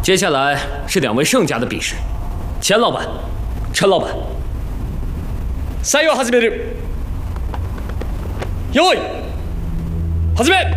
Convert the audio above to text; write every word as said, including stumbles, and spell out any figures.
接下来是两位胜家的比试，钱老板、陈老板。採用始める。用意、始め。